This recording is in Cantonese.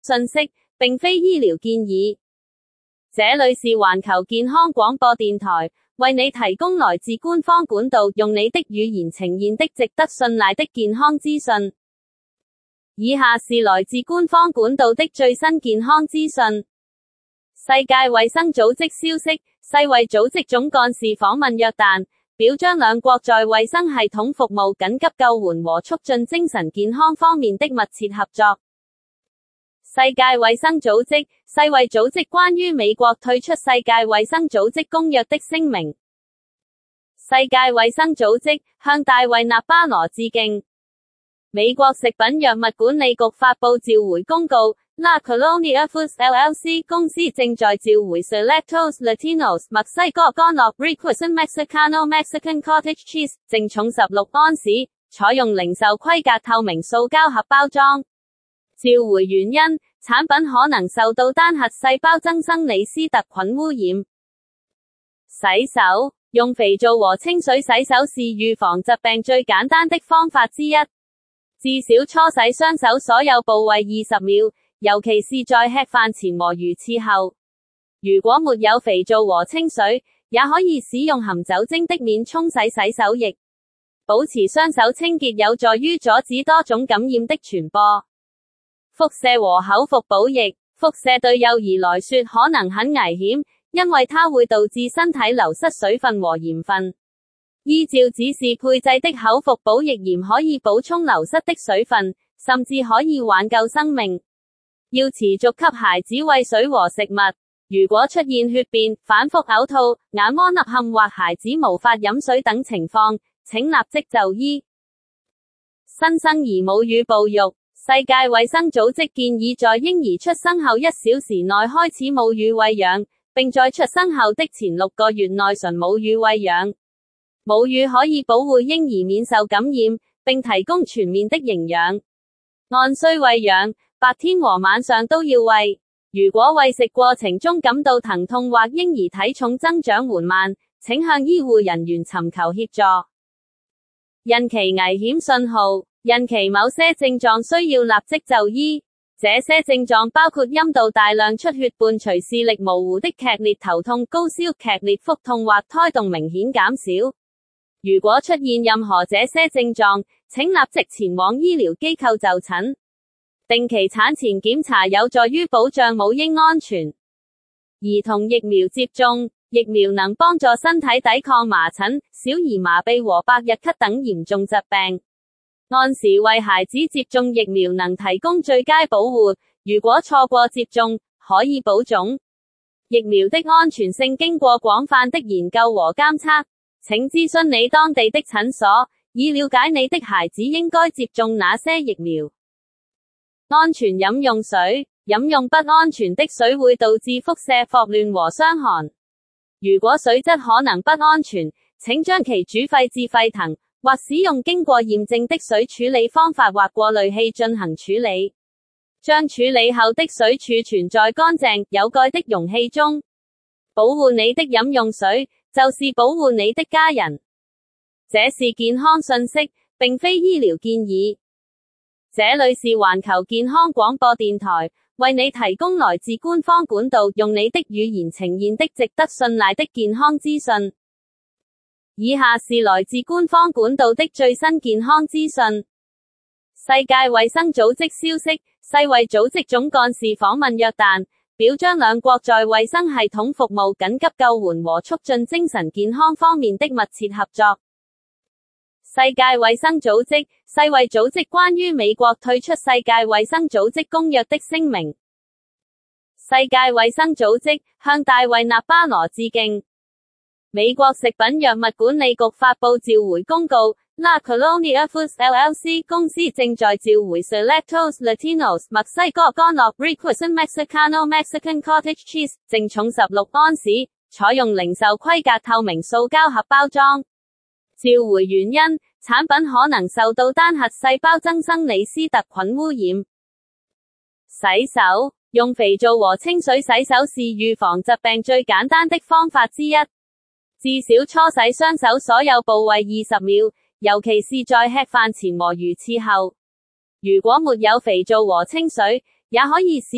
信息，並非醫療建議。這裏是環球健康廣播電台，為你提供來自官方管道，用你的語言呈現的值得信賴的健康資訊。以下是來自官方管道的最新健康資訊。世界衛生組織消息，世衛組織總幹事訪問約旦，表彰兩國在衛生系統服務、緊急救援和促進精神健康方面的密切合作。世界衛生組織，世衛組織關於美國退出世界衛生組織公約的聲明。世界衛生組織向大衛納巴羅致敬。美國食品藥物管理局發布召回公告， La Colonia Foods LLC 公司正在召回 Selectos Latinos 墨西哥乾酪 Requesón Mexicano Mexican Cottage Cheese， 淨重16安士，採用零售規格透明塑膠盒包裝。召回原因，產品可能受到單核細胞增生李斯特菌污染。洗手，用肥皂和清水洗手是預防疾病最簡單的方法之一。至少搓洗雙手所有部位20秒，尤其是在吃飯前和如廁後。如果沒有肥皂和清水，也可以使用含酒精的免沖洗洗手液。保持雙手清潔有助於阻止多種感染的傳播。輻射和口服補液，輻射對幼兒來說可能很危險，因為它會導致身體流失水分和鹽分。依照指示配製的口服補液鹽可以補充流失的水分，甚至可以挽救生命。要持續給孩子餵水和食物。如果出現血便、反覆嘔吐、眼窩凹陷或孩子無法飲水等情況，請立即就醫。新生兒母乳哺育，世界衛生組織建議在嬰兒出生後1小時內開始母乳餵養，並在出生後的前6個月內純母乳餵養。母乳可以保護嬰兒免受感染，並提供全面的營養。按需餵養，白天和晚上都要餵。如果餵食過程中感到疼痛或嬰兒體重增長緩慢，請向醫護人員尋求協助。孕期危險信號，孕期某些症狀需要立即就醫。這些症狀包括陰道大量出血伴隨視力模糊的劇烈頭痛、高燒、劇烈腹痛或胎動明顯減少。如果出現任何這些症狀，請立即前往醫療機構就診。定期產前檢查有助於保障母嬰安全。兒童疫苗接種，疫苗能幫助身體抵抗麻疹、小兒麻痹和百日咳等嚴重疾病。按時為孩子接種疫苗能提供最佳保護，如果錯過接種，可以保種。疫苗的安全性經過廣泛的研究和監測。請諮詢你當地的診所，以了解你的孩子應該接種哪些疫苗。安全飲用水，飲用不安全的水會導致輻射、霍亂和傷寒。如果水質可能不安全，請將其煮沸至沸騰，或使用經過驗證的水處理方法或過濾器進行處理。將處理後的水儲存在乾淨、有蓋的容器中。保護你的飲用水，就是保護你的家人。這是健康信息，並非醫療建議。這裏是環球健康廣播電台，為你提供來自官方管道，用你的語言呈現的值得信賴的健康資訊。以下是來自官方管道的最新健康資訊。世界衛生組織消息，世衛組織總幹事訪問約旦，表彰兩國在衛生系統服務、緊急救援和促進精神健康方面的密切合作。世界衛生組織，世衛組織關於美國退出世界衛生組織公約的聲明。世界衛生組織向大衛納巴羅致敬。美國食品藥物管理局發布召回公告， La Colonia Foods LLC 公司正在召回 Selectos Latinos 墨西哥乾酪 Requesón Mexicano Mexican Cottage Cheese， 淨重16安士，採用零售規格透明塑膠盒包裝。召回原因，產品可能受到單核細胞增生李斯特菌污染。洗手，用肥皂和清水洗手是預防疾病最簡單的方法之一。至少搓洗雙手所有部位20秒，尤其是在吃飯前和如廁後。如果沒有肥皂和清水，也可以使